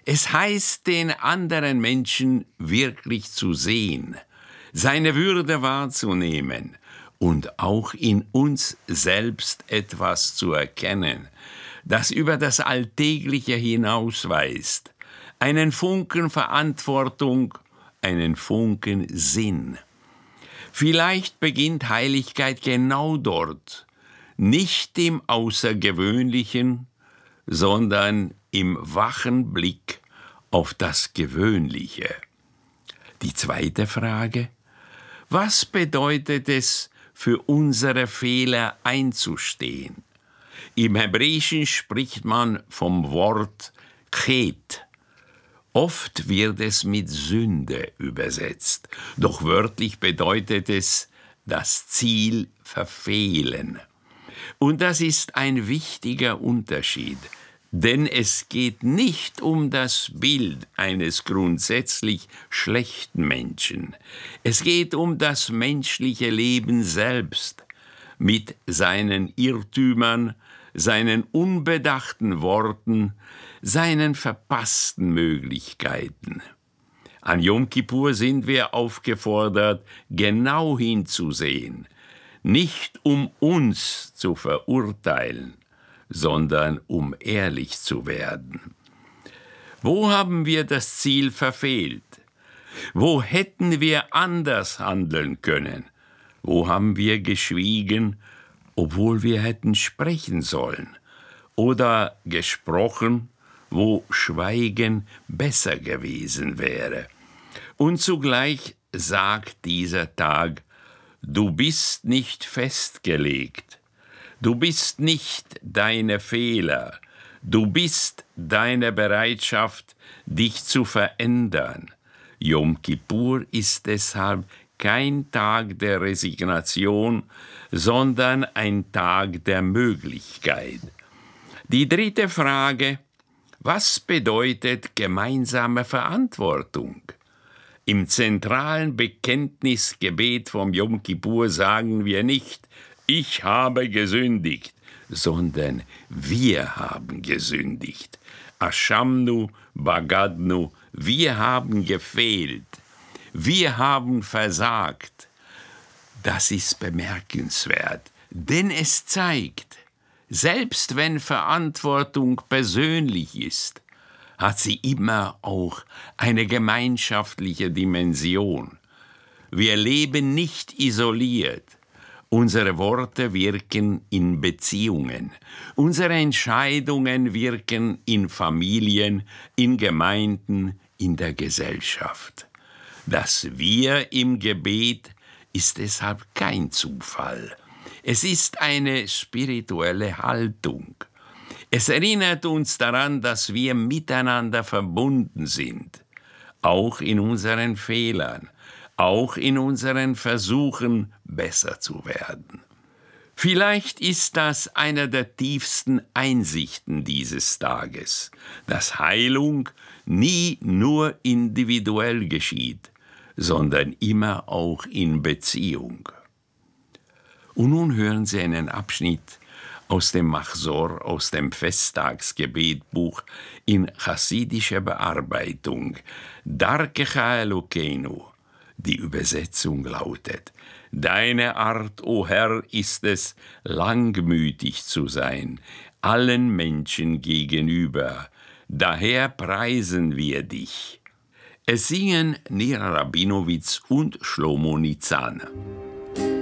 Es heißt, den anderen Menschen wirklich zu sehen, seine Würde wahrzunehmen und auch in uns selbst etwas zu erkennen, das über das Alltägliche hinausweist, einen Funken Verantwortung, einen Funken Sinn. Vielleicht beginnt Heiligkeit genau dort, nicht im Außergewöhnlichen, sondern im wachen Blick auf das Gewöhnliche. Die zweite Frage: Was bedeutet es, für unsere Fehler einzustehen? Im Hebräischen spricht man vom Wort Chet. Oft wird es mit Sünde übersetzt, doch wörtlich bedeutet es das Ziel verfehlen. Und das ist ein wichtiger Unterschied, denn es geht nicht um das Bild eines grundsätzlich schlechten Menschen. Es geht um das menschliche Leben selbst, mit seinen Irrtümern, seinen unbedachten Worten, seinen verpassten Möglichkeiten. An Jom Kippur sind wir aufgefordert, genau hinzusehen, nicht um uns zu verurteilen, sondern um ehrlich zu werden. Wo haben wir das Ziel verfehlt? Wo hätten wir anders handeln können? Wo haben wir geschwiegen, obwohl wir hätten sprechen sollen? Oder gesprochen, wo Schweigen besser gewesen wäre? Und zugleich sagt dieser Tag: Du bist nicht festgelegt. Du bist nicht deine Fehler. Du bist deine Bereitschaft, dich zu verändern. Jom Kippur ist deshalb kein Tag der Resignation, sondern ein Tag der Möglichkeit. Die dritte Frage: Was bedeutet gemeinsame Verantwortung? Im zentralen Bekenntnisgebet vom Jom Kippur sagen wir nicht: Ich habe gesündigt, sondern wir haben gesündigt. Ashamnu, Bagadnu, wir haben gefehlt, wir haben versagt. Das ist bemerkenswert, denn es zeigt, selbst wenn Verantwortung persönlich ist, hat sie immer auch eine gemeinschaftliche Dimension. Wir leben nicht isoliert. Unsere Worte wirken in Beziehungen. Unsere Entscheidungen wirken in Familien, in Gemeinden, in der Gesellschaft. Das Wir im Gebet ist deshalb kein Zufall. Es ist eine spirituelle Haltung. Es erinnert uns daran, dass wir miteinander verbunden sind, auch in unseren Fehlern, auch in unseren Versuchen, besser zu werden. Vielleicht ist das eine der tiefsten Einsichten dieses Tages, dass Heilung nie nur individuell geschieht, sondern immer auch in Beziehung. Und nun hören Sie einen Abschnitt aus dem Machzor, aus dem Festtagsgebetbuch in chassidischer Bearbeitung, Darkecha Elokeinu. Die Übersetzung lautet: Deine Art, o Herr, ist es, langmütig zu sein, allen Menschen gegenüber. Daher preisen wir dich. Es singen Nira Rabinowitz und Shlomo Nitzan.